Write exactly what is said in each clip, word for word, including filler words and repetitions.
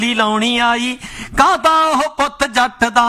ਲਾਉਣੀ ਆਈ ਕਾਹਦਾ ਉਹ ਪੁੱਤ ਜੱਟ ਦਾ।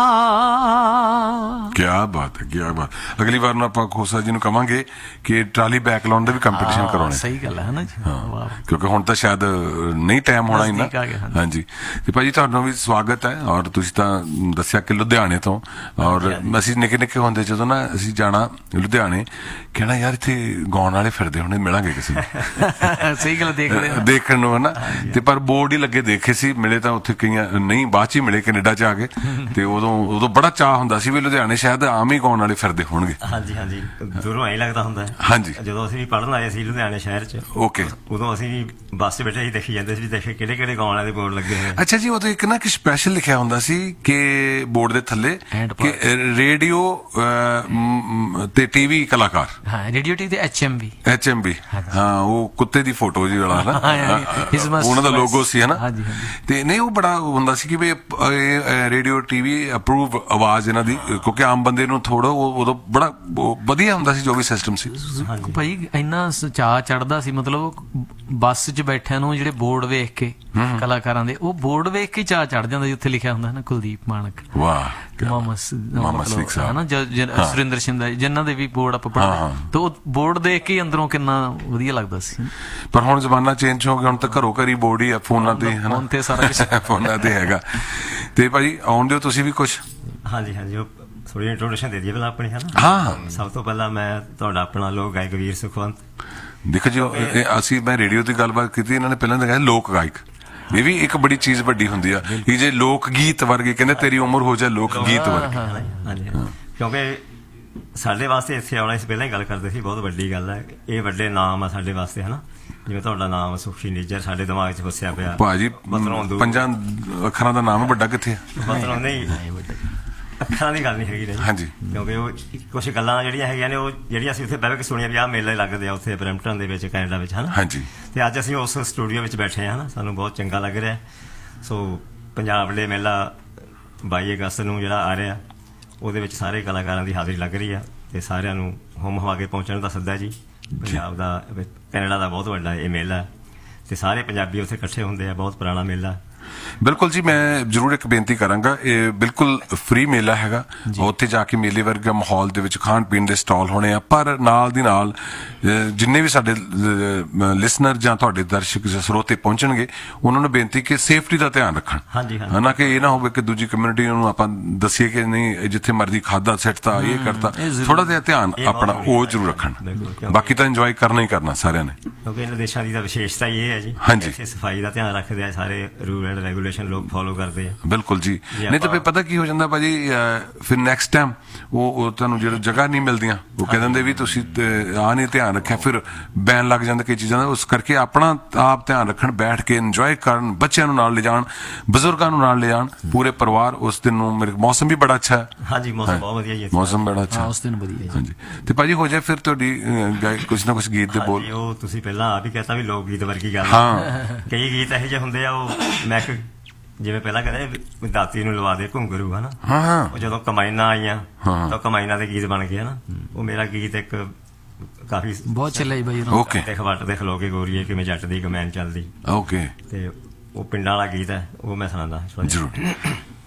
ਕਿਆ ਬਾਤ ਹੈ, ਕਿਆ ਬਾਤ। ਅਗਲੀ ਵਾਰ ਨੂੰ ਆਪਾਂ ਖੋਸਾ ਜੀ ਨੂੰ ਕਵਾਂਗੇ ਕਿ ਟਰਾਲੀ ਬੈਕ ਲਾਉਣ ਦਾ ਵੀ ਕੰਪੀਟੀਸ਼ਨ ਕਰਾਉਣਾ। ਸਹੀ ਗੱਲ ਹੈ ਨਾ ਜੀ। ਹਾਂ, ਕਿਉਂਕਿ ਹੁਣ ਤਾਂ ਸ਼ਾਇਦ ਨਹੀਂ ਟਾਈਮ ਹੋਣਾ ਇੰਨਾ। ਹਾਂਜੀ ਤੇ ਭਾਜੀ ਤੁਹਾਨੂੰ ਵੀ ਸਵਾਗਤ ਹੈ। ਔਰ ਤੁਸੀਂ ਤਾਂ ਦੱਸਿਆ ਕਿ ਲੁਧਿਆਣੇ ਤੋਂ, ਔਰ ਅਸੀਂ ਨਿੱਕੇ ਨਿੱਕੇ ਹੁੰਦੇ ਜਦੋਂ ਨਾ ਅਸੀਂ ਜਾਣਾ ਲੁਧਿਆਣੇ, ਕਹਿਣਾ ਯਾਰ ਇੱਥੇ ਗਾਉਣ ਵਾਲੇ ਫਿਰਦੇ ਹੋਣੇ, ਮਿਲਾਂਗੇ ਕਿਸੇ ਨੂੰ। ਸਹੀ ਗੱਲ ਦੇਖਦੇ ਦੇਖਣ ਨੂੰ ਹਨਾ। ਤੇ ਪਰ ਬੋਰਡ ਹੀ ਲੱਗੇ ਦੇਖੇ ਸੀ, ਮਿਲੇ ਤਾਂ ਉੱਥੇ ਕਈਆਂ ਨਹੀਂ, ਬਾਅਦ ਚ ਹੀ ਮਿਲੇ ਕੈਨੇਡਾ ਚ ਆ ਕੇ। ਤੇ ਉਦੋਂ ਉਦੋਂ ਬੜਾ ਚਾਅ ਹੁੰਦਾ ਸੀ ਵੀ ਲੁਧਿਆਣੇ ਸ਼ਾਇਦ ਆਮ ਹੀ ਗਾਉਣ ਵਾਲੇ ਫਿਰਦੇ ਹੋਣਗੇ। ਹਾਂਜੀ ਹਾਂਜੀ, ਦੂਰੋਂ ਐਂ ਲੱਗਦਾ ਹੁੰਦਾ। ਹਾਂਜੀ, ਜਦੋਂ ਅਸੀਂ ਵੀ ਪੜ੍ਹਨ ਆਏ ਸੀ ਲੁਧਿਆਣੇ ਸ਼ਹਿਰ ਚ, ਓਕੇ, ਉਦੋਂ ਅਸੀਂ ਵੀ ਬੱਸ ਚ ਬੈਠੇ ਹੀ ਦੇਖੀ ਜਾਂਦੇ ਸੀ, ਦੇਖੇ ਕਿਹੜੇ ਕਿਹੜੇ ਗਾਉਣ ਵਾਲੇ ਬੋਰਡ ਲੱਗੇ ਹੋਏ। ਅੱਛਾ ਜੀ, ਉਦੋਂ ਇੱਕ ਨਾ ਕਿ ਸਪੈਸ਼ਲ ਲਿਖਿਆ ਹੁੰਦਾ ਸੀ ਕਿ ਬੋਰਡ ਦੇ ਥੱਲੇ ਕਿ ਰੇਡੀਓ ਤੇ ਟੀਵੀ ਕਲਾਕਾਰ। ਹਾਂ, ਰੇਡੀਓ ਟੀਵੀ ਤੇ H M B. H M B, ਹਾਂ, ਉਹ ਕੁੱਤੇ ਦੀ ਫੋਟੋ ਜੀ ਵਾਲਾ ਨਾ, ਉਹਨਾਂ ਦਾ ਲੋਗੋ ਸੀ ਹਨਾ। ਤੇ ਨਹੀਂ, ਉਹ ਬੜਾ ਹੁੰਦਾ ਸੀ ਕਿ ਵੀ ਰੇਡੀਓ ਟੀਵੀ ਅਪਰੂਵ ਆਵਾਜ਼ ਇਹਨਾਂ ਦੀ, ਕਿਉਂਕਿ ਆਮ ਬੰਦੇ ਨੂੰ ਥੋੜਾ ਉਦੋਂ ਬੜਾ ਵਧੀਆ ਹੁੰਦਾ ਸੀ ਜੋ ਵੀ ਸਿਸਟਮ ਸੀ। ਭਾਈ ਇੰਨਾ ਚਾਅ ਚੜਦਾ ਸੀ, ਮਤਲਬ ਬੱਸ ਚ ਬੈਠਿਆਂ ਨੂੰ ਜਿਹੜੇ ਬੋਰਡ ਵੇਖ ਕੇ ਕਲਾਕਾਰਾਂ ਦੇ, ਉਹ ਬੋਰਡ ਵੇਖ ਕੇ ਚਾਅ ਚੜ ਜਾਂਦਾ ਜੀ। ਉੱਥੇ ਲਿਖਿਆ ਹੁੰਦਾ ਨਾ ਕੁਲਦੀਪ ਮਾਣਕ, ਵਾਹ, ਹਨਾ, ਸੁਰਿੰਦਰ ਸ਼ਿੰਦਾ, ਜਿਨ੍ਹਾਂ ਦੇ ਵੀ ਬੋਰਡ ਆਪਾਂ ਪੜ੍ਹਦੇ, ਤੇ ਉਹ ਬੋਰਡ ਦੇਖ ਕੇ ਅੰਦਰੋਂ ਕਿੰਨਾ ਵਧੀਆ ਲੱਗਦਾ ਸੀ। ਪਰ ਹੁਣ ਜ਼ਮਾਨਾ ਚੇਂਜ ਹੋ ਗਿਆ, ਹੁਣ ਤਾਂ ਘਰੋਂ ਘਰੀ ਬੋਰਡ ਹੀ ਆ, ਫੋਨਾਂ ਤੇ ਹਨਾ, ਫੋਨ ਤੇ ਸਾਰਾ ਕੁਛ ਫੋਨਾਂ ਤੇ ਹੈਗਾ। ਤੇ ਭਾਜੀ ਆਉਣ ਦਿਓ ਤੁਸੀਂ ਵੀ ਕੁਛ। ਹਾਂਜੀ ਹਾਂਜੀ, ਉਹ ਥੋੜੀ ਇੰਟਰੋਡਕਸ਼ਨ ਦੇ ਦਈਏ ਪਹਿਲਾਂ ਆਪਣੀ, ਹਨਾ। ਹਾਂ, ਸਭ ਤੋਂ ਪਹਿਲਾਂ ਮੈਂ ਤੁਹਾਡਾ ਆਪਣਾ ਲੋਕ ਗਾਇਕ ਵੀਰ ਸੁਖਵੰਤ। ਦੇਖੋ ਜੀ, ਅਸੀਂ ਮੈਂ ਰੇਡੀਓ ਦੀ ਗੱਲਬਾਤ ਕੀਤੀ, ਇਹਨਾਂ ਨੇ ਪਹਿਲਾਂ ਤਾਂ ਕਿਹਾ ਲੋਕ ਗਾਇਕ। ਇਹ ਵੀ ਇੱਕ ਬੜੀ ਚੀਜ਼ ਵੱਡੀ ਹੁੰਦੀ ਆ ਕਿ ਜੇ ਲੋਕ ਗੀਤ ਵਰਗੇ, ਕਹਿੰਦੇ ਤੇਰੀ ਉਮਰ ਹੋ ਜਾਏ ਲੋਕ ਗੀਤ ਵਰਗੀ। ਹਾਂਜੀ, ਕਿਉਂਕਿ ਸਾਡੇ ਵਾਸਤੇ ਇੱਥੇ ਆਉਣਾ, ਅਸੀਂ ਪਹਿਲਾਂ ਹੀ ਗੱਲ ਕਰਦੇ ਸੀ, ਬਹੁਤ ਵੱਡੀ ਗੱਲ ਹੈ। ਇਹ ਵੱਡੇ ਨਾਮ ਆ ਸਾਡੇ ਵਾਸਤੇ, ਹਨਾ। ਜਿਵੇਂ ਤੁਹਾਡਾ ਨਾਮ ਸੁਖੀ ਨਿੱਜਰ ਸਾਡੇ ਦਿਮਾਗ 'ਚ ਵਸਿਆ ਪਿਆ। ਭਾਜੀ ਪੰਜਾਂ ਅੱਖਰਾਂ ਦਾ ਨਾਮ ਵੱਡਾ ਕਿੱਥੇ ਆ? ਨਹੀਂ, ਅੱਖਰਾਂ ਦੀ ਗੱਲ ਨਹੀਂ ਹੈਗੀ। ਹਾਂਜੀ, ਕਿਉਂਕਿ ਉਹ ਕੁਛ ਗੱਲਾਂ ਜਿਹੜੀਆਂ ਹੈਗੀਆਂ ਨੇ, ਉਹ ਜਿਹੜੀਆਂ ਅਸੀਂ ਉੱਥੇ ਬਹਿ ਕੇ ਸੁਣੀਆਂ ਵੀ ਆਹ ਮੇਲੇ ਲੱਗਦੇ ਆ ਉੱਥੇ ਬਰੈਂਪਟਨ ਦੇ ਵਿੱਚ, ਕੈਨੇਡਾ ਵਿੱਚ, ਹਨਾ। ਹਾਂਜੀ, ਤੇ ਅੱਜ ਅਸੀਂ ਉਸ ਸਟੂਡੀਓ ਵਿੱਚ ਬੈਠੇ ਹਾਂ, ਹਨਾ। ਸਾਨੂੰ ਬਹੁਤ ਚੰਗਾ ਲੱਗ ਰਿਹਾ। ਸੋ ਪੰਜਾਬ ਡੇ ਮੇਲਾ ਬਾਈ ਅਗਸਤ ਨੂੰ ਜਿਹੜਾ ਆ ਰਿਹਾ, ਉਹਦੇ ਵਿੱਚ ਸਾਰੇ ਕਲਾਕਾਰਾਂ ਦੀ ਹਾਜ਼ਰੀ ਲੱਗ ਰਹੀ ਆ, ਤੇ ਸਾਰਿਆਂ ਨੂੰ ਹੁੰਮ ਹਵਾ ਕੇ ਪਹੁੰਚਣ ਦਾ ਸੱਦਾ ਜੀ। ਪੰਜਾਬ ਦਾ, ਕੈਨੇਡਾ ਦਾ ਬਹੁਤ ਵੱਡਾ ਇਹ ਮੇਲਾ, ਤੇ ਸਾਰੇ ਪੰਜਾਬੀ ਉੱਥੇ ਇਕੱਠੇ ਹੁੰਦੇ ਆ। ਬਹੁਤ ਪੁਰਾਣਾ ਮੇਲਾ। ਬਿਲਕੁਲ ਜੀ, ਮੈਂ ਜ਼ਰੂਰ ਇੱਕ ਬੇਨਤੀ ਕਰਾਂਗਾ, ਇਹ ਬਿਲਕੁਲ ਫ੍ਰੀ ਮੇਲਾ ਹੈਗਾ। ਉੱਥੇ ਜਾ ਕੇ ਮੇਲੇ ਵਰਗਾ ਮਾਹੌਲ ਦੇ ਵਿੱਚ ਖਾਣ ਪੀਣ ਦੇ ਸਟਾਲ ਹੋਣੇ ਆ, ਪਰ ਨਾਲ ਦੀ ਨਾਲ ਜਿੰਨੇ ਵੀ ਸਾਡੇ ਲਿਸਨਰ ਜਾਂ ਤੁਹਾਡੇ ਦਰਸ਼ਕ ਜਾਂ ਸਰੋਤੇ ਪਹੁੰਚਣਗੇ, ਉਹਨਾਂ ਨੂੰ ਬੇਨਤੀ ਕਿ ਸੇਫਟੀ ਦਾ ਧਿਆਨ ਰੱਖਣ। ਹਾਂਜੀ, ਹਨਾ, ਕਿ ਇਹ ਨਾ ਹੋਵੇ ਕਿ ਦੂਜੀ ਕਮਿਊਨਿਟੀ ਨੂੰ ਆਪਾਂ ਦੱਸੀਏ ਕਿ ਨਹੀਂ ਜਿੱਥੇ ਮਰਜ਼ੀ ਖਾਦਾ ਸਿੱਟਤਾ, ਇਹ ਕਰਤਾ। ਥੋੜਾ ਜਿਹਾ ਧਿਆਨ ਆਪਣਾ ਉਹ ਜ਼ਰੂਰ ਰੱਖਣ। ਬਾਕੀ ਤਾਂ ਇੰਜੋਏ ਕਰਨਾ ਹੀ ਕਰਨਾ ਸਾਰਿਆਂ ਨੇ, ਕਿਉਂਕਿ ਇਹਨਾਂ ਦੇਸ਼ਾਂ ਦੀ ਤਾਂ ਵਿਸ਼ੇਸ਼ਤਾ ਹੀ ਇਹ ਹੈ ਜੀ। ਹਾਂਜੀ, ਸਫਾਈ ਦਾ ਧਿਆਨ ਰੱਖਦੇ ਆ ਸਾਰੇ, ਰੂਲ ਐਂਡ ਰੈਗੂਲੇਸ਼ਨ ਲੋਕ ਫੋਲੋ ਕਰਦੇ ਆ। ਬਿਲਕੁਲ ਜੀ। ਨਹੀਂ ਤਾਂ ਫਿਰ ਪਤਾ ਕੀ ਹੋ ਜਾਂਦਾ ਭਾਜੀ, ਫਿਰ ਨੈਕਸਟ ਟਾਈਮ ਉਹ ਤੁਹਾਨੂੰ ਜਿਹੜੀ ਜਗ੍ਹਾ ਨਹੀਂ ਮਿਲਦੀਆਂ, ਉਹ ਕਹਿ ਦਿੰਦੇ ਵੀ ਤੁਸੀਂ ਆਹ ਨਹੀਂ ਧਿਆਨ ਰੱਖਿਆ, ਫਿਰ ਬੈਨ ਲੱਗ ਜਾਂਦਾ ਕਈ ਚੀਜ਼ਾਂ ਦਾ। ਉਸ ਕਰਕੇ ਆਪਣਾ ਆਪ ਧਿਆਨ ਰੱਖਣ, ਬੈਠ ਕੇ ਇੰਜੋਏ ਕਰਨ, ਬੱਚਿਆਂ ਨੂੰ ਨਾਲ ਲੈ ਜਾਣ, ਬਜ਼ੁਰਗਾਂ ਨੂੰ ਨਾਲ ਲੈ ਜਾਣ, ਪੂਰੇ ਪਰਿਵਾਰ। ਉਸ ਦਿਨ ਨੂੰ ਮੇਰੇ ਮੌਸਮ ਵੀ ਬੜਾ ਅੱਛਾ ਹੈ। ਹਾਂਜੀ, ਮੌਸਮ ਬਹੁਤ ਵਧੀਆ ਜੀ, ਮੌਸਮ ਬੜਾ ਅੱਛਾ ਉਸ ਦਿਨ ਵਧੀਆ। ਹਾਂਜੀ, ਤੇ ਭਾਜੀ ਹੋ ਜਾਏ ਫਿਰ ਤੁਹਾਡੀ ਕੁਛ ਨਾ ਕੁਛ ਗੀਤ ਦੇ ਬੋਲ। ਉਹ ਤੁਸੀਂ ਪਹਿਲਾਂ ਆਪ ਹੀ ਕਹਤਾ ਵੀ ਲੋਕ ਗੀਤ ਵਰਗੀ ਗੱਲ। ਹਾਂ, ਕਈ ਗੀਤ ਇਹੋ ਜਿਹੇ ਹੁੰਦੇ ਆ, ਉਹ ਮੈਂ ਜਿਵੇਂ ਪਹਿਲਾਂ ਕਹਿੰਦੇ ਦਾਤੀ ਨੂੰ ਲਵਾ ਦੇ ਘੁੰਗਰੂ, ਹਨਾ। ਹਾਂ, ਉਹ ਜਦੋਂ ਕਮਾਈਨਾਂ ਆਈਆਂ ਤਾਂ ਕਮਾਈਨਾਂ ਦੇ ਗੀਤ ਬਣ ਗਏ, ਹਨਾ। ਉਹ ਮੇਰਾ ਗੀਤ ਇੱਕ ਕਾਫੀ ਬਹੁਤ ਚੱਲਿਆ ਜੀ ਬਾਈ। ਓਕੇ, ਦੇਖ ਵੱਟ ਦੇ ਖਲੋ ਕੇ ਗੋਰੀਏ ਕਿਵੇਂ ਜੱਟ ਦੀ ਕਮੈਨ ਚੱਲਦੀ। ਓਕੇ, ਤੇ ਉਹ ਪਿੰਡਾਂ ਵਾਲਾ ਗੀਤ ਹੈ, ਉਹ ਮੈਂ ਸੁਣਾਉਂਦਾ ਜ਼ਰੂਰ।